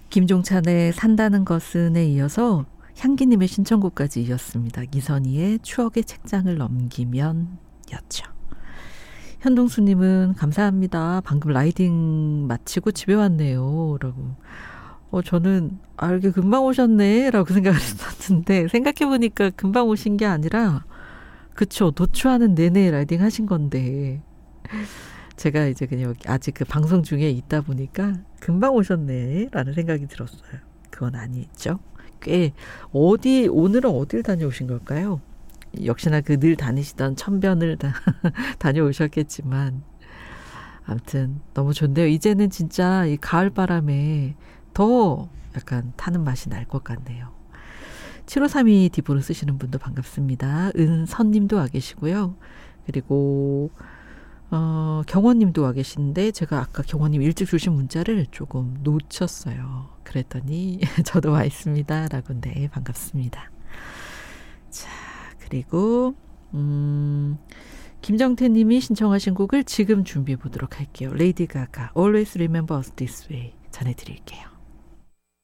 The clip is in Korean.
김종찬의 산다는 것은에 이어서 향기님의 신청곡까지 이었습니다. 이선희의 추억의 책장을 넘기면 였죠. 현동수님은 감사합니다. 방금 라이딩 마치고 집에 왔네요. 라고. 저는 이렇게 금방 오셨네 라고 생각을 했었는데 생각해보니까 금방 오신 게 아니라 그쵸. 도초하는 내내 라이딩 하신 건데 제가 이제 그냥 아직 그 방송 중에 있다 보니까 금방 오셨네 라는 생각이 들었어요. 그건 아니죠. 꽤 오늘은 어딜 다녀오신 걸까요? 역시나 그 늘 다니시던 천변을 다녀오셨겠지만 아무튼 너무 좋네요. 이제는 진짜 이 가을 바람에 더 약간 타는 맛이 날 것 같네요. 7532 디보를 쓰시는 분도 반갑습니다. 은선님도 와 계시고요. 그리고 경원님도 와 계신데 제가 아까 경원님 일찍 주신 문자를 조금 놓쳤어요. 그랬더니 저도 와 있습니다. 라고 네 반갑습니다. 자 그리고 김정태님이 신청하신 곡을 지금 준비해 보도록 할게요. 레이디 가가 Always Remember Us This Way 전해드릴게요.